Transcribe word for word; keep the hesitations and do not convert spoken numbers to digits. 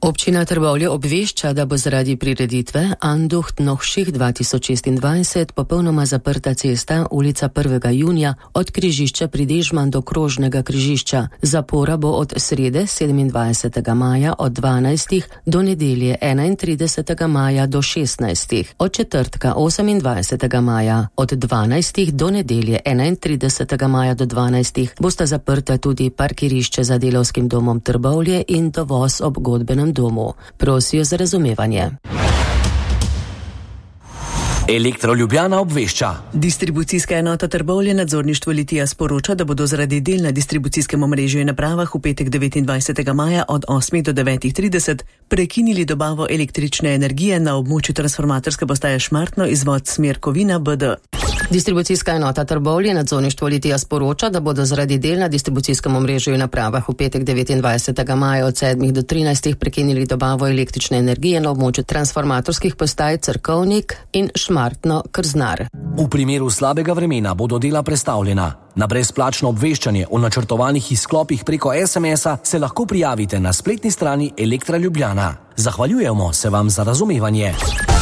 Občina Trbovlje obvešča, da bo zaradi prireditve Anducht Nohših dva tisoč šestindvajset popolnoma zaprta cesta ulica prvega junija od križišča pri Dežman do krožnega križišča. Zapora bo od srede sedemindvajsetega maja od dvanajstih do nedelje enaintridesetega maja do šestnajstih, od četrtka osemindvajsetega maja od dvanajstih do nedelje enaintridesetega maja do dvanajstih bosta zaprta tudi parkirišče za Delavskim domom Trbovlje in dovoz ob godbenem domu. Prosijo za razumevanje. Elektro Ljubljana obvešča. Distribucijska enota Trbovlje nadzorništvo Litija sporoča, da bodo zaradi del na distribucijskem omrežju in napravah v petek devetindvajsetega maja od osmih do devetih trideset prekinili dobavo električne energije na območju transformatorske postaje Šmartno izvod smer Kovina B D. Distribucijska enota Trbovlje nadzorništvo Litija sporoča, da bodo zaradi del na distribucijskem omrežju in napravah v petek devetindvajsetega maja od sedmih do trinajstih prekinili dobavo električne energije na območju transformatorskih postaj Cerkovnik in Šmartno Krznar. V primeru slabega vremena bodo dela prestavljena. Na brezplačno obveščanje o načrtovanih izklopih preko es em es-a se lahko prijavite na spletni strani Elektra Ljubljana. Zahvaljujemo se vam za razumevanje.